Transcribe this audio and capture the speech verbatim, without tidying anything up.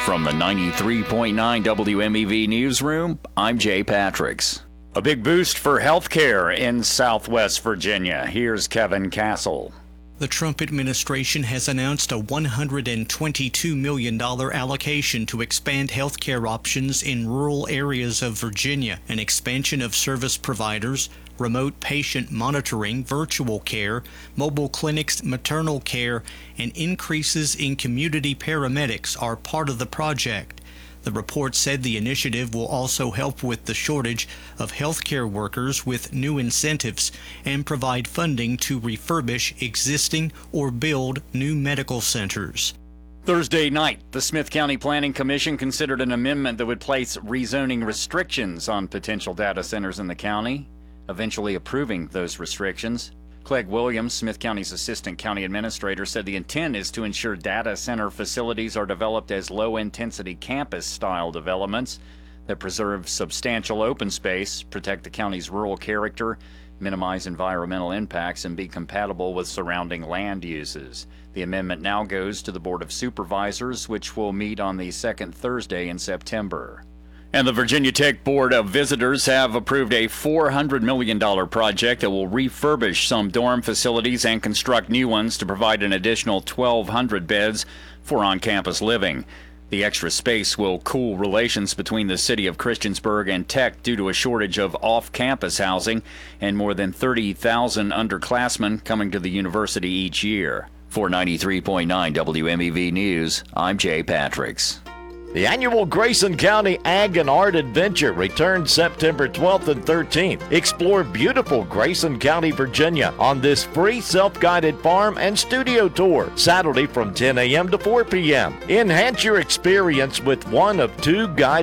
From the ninety-three point nine W M E V newsroom, I'm Jay Patricks. A big boost for healthcare in Southwest Virginia. Here's Kevin Castle. The Trump administration has announced a one hundred twenty-two million dollars allocation to expand healthcare options in rural areas of Virginia, an expansion of service providers, remote patient monitoring, virtual care, mobile clinics, maternal care, and increases in community paramedics are part of the project. The report said the initiative will also help with the shortage of healthcare workers with new incentives and provide funding to refurbish existing or build new medical centers. Thursday night, the Smith County Planning Commission considered an amendment that would place rezoning restrictions on potential data centers in the county, eventually approving those restrictions. Clegg Williams, Smith County's Assistant County Administrator, said the intent is to ensure data center facilities are developed as low-intensity campus-style developments that preserve substantial open space, protect the county's rural character, minimize environmental impacts, and be compatible with surrounding land uses. The amendment now goes to the Board of Supervisors, which will meet on the second Thursday in September. And the Virginia Tech Board of Visitors have approved a four hundred million dollars project that will refurbish some dorm facilities and construct new ones to provide an additional twelve hundred beds for on-campus living. The extra space will cool relations between the city of Christiansburg and Tech due to a shortage of off-campus housing and more than thirty thousand underclassmen coming to the university each year. For ninety-three point nine W M E V News, I'm Jay Patricks. The annual Grayson County Ag and Art Adventure returns September twelfth and thirteenth. Explore beautiful Grayson County, Virginia on this free self-guided farm and studio tour, Saturday from ten a.m. to four p.m. Enhance your experience with one of two guided